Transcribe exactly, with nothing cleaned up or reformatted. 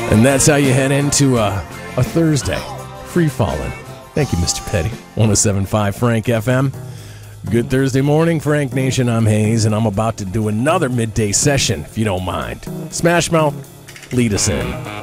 And that's how you head into a, a Thursday. Free falling. Thank you, Mister Petty. one oh seven point five Frank F M. Good Thursday morning, Frank Nation. I'm Hayes, and I'm about to do another midday session, if you don't mind. Smash Mouth, lead us in.